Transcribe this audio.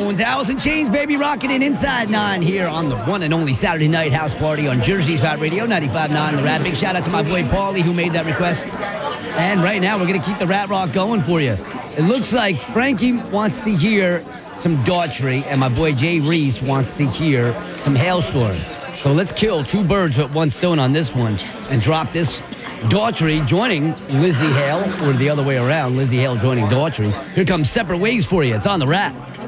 Bones, Alice in Chains, baby, rocking in Inside 9 here on the one and only Saturday night house party on Jersey's Hot Radio, 95.9 The Rat. Big shout out to my boy Paulie who made that request. And right now we're going to keep the Rat Rock going for you. It looks like Frankie wants to hear some Daughtry, and my boy Jay Reese wants to hear some Halestorm. So let's kill two birds with one stone on this one and drop this Daughtry joining Lzzy Hale, or the other way around, Lzzy Hale joining Daughtry. Here comes Separate Ways for you. It's on the Rat.